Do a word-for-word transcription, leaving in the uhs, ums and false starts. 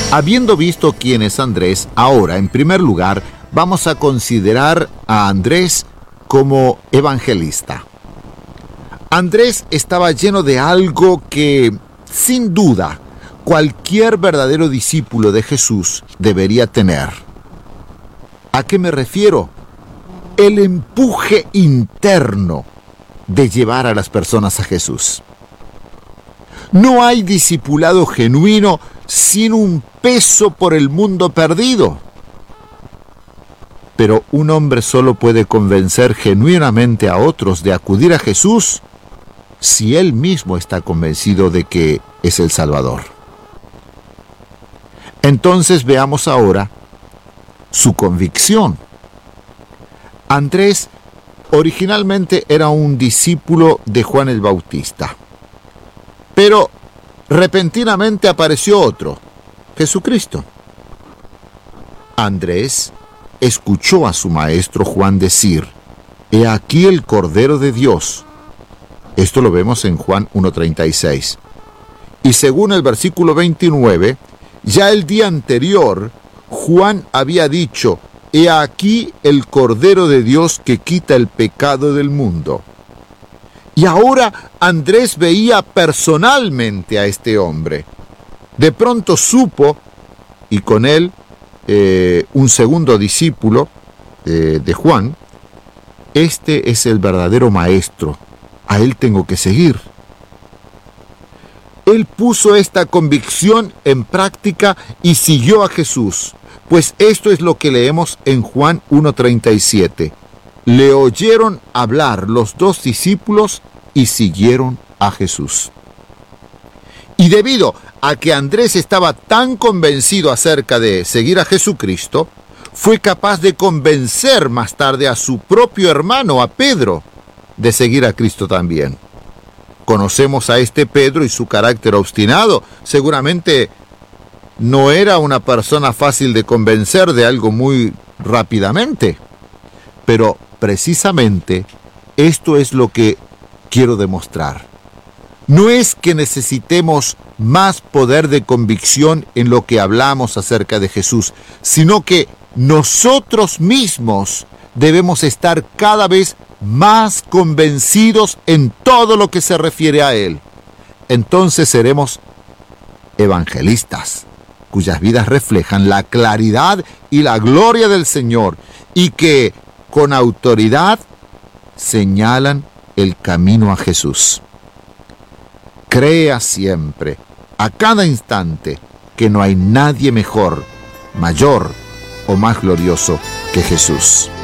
Habiendo visto quién es Andrés, ahora, en primer lugar, vamos a considerar a Andrés como evangelista. Andrés estaba lleno de algo que, sin duda, cualquier verdadero discípulo de Jesús debería tener. ¿A qué me refiero? El empuje interno de llevar a las personas a Jesús. No hay discipulado genuino sin un peso por el mundo perdido. Pero un hombre solo puede convencer genuinamente a otros de acudir a Jesús si él mismo está convencido de que es el Salvador. Entonces veamos ahora su convicción. Andrés originalmente era un discípulo de Juan el Bautista, pero repentinamente apareció otro, Jesucristo. Andrés escuchó a su maestro Juan decir: «He aquí el Cordero de Dios». Esto lo vemos en Juan uno treinta y seis. Y según el versículo veintinueve, ya el día anterior, Juan había dicho: «He aquí el Cordero de Dios que quita el pecado del mundo». Y ahora Andrés veía personalmente a este hombre. De pronto supo, y con él eh, un segundo discípulo eh, de Juan: «Este es el verdadero maestro, a él tengo que seguir». Él puso esta convicción en práctica y siguió a Jesús, pues esto es lo que leemos en Juan uno treinta y siete. Le oyeron hablar los dos discípulos y siguieron a Jesús. Y debido a que Andrés estaba tan convencido acerca de seguir a Jesucristo, fue capaz de convencer más tarde a su propio hermano, a Pedro, de seguir a Cristo también. Conocemos a este Pedro y su carácter obstinado. Seguramente no era una persona fácil de convencer de algo muy rápidamente. Pero precisamente esto es lo que quiero demostrar. No es que necesitemos más poder de convicción en lo que hablamos acerca de Jesús, sino que nosotros mismos debemos estar cada vez más convencidos en todo lo que se refiere a Él. Entonces seremos evangelistas, cuyas vidas reflejan la claridad y la gloria del Señor y que con autoridad señalan el camino a Jesús. Crea siempre, a cada instante, que no hay nadie mejor, mayor o más glorioso que Jesús.